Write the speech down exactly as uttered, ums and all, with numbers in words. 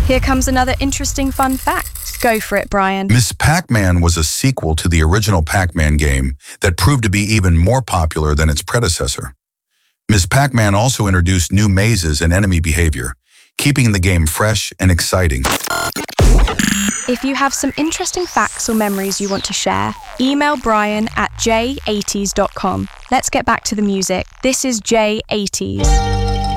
Here comes another interesting fun fact. Go for it, Brian. Miss Pac-Man was a sequel to the original Pac-Man game that proved to be even more popular than its predecessor. Miss Pac-Man also introduced new mazes and enemy behavior, keeping the game fresh and exciting. If you have some interesting facts or memories you want to share, email Brian at j eighties dot com. Let's get back to the music. This is J eighties.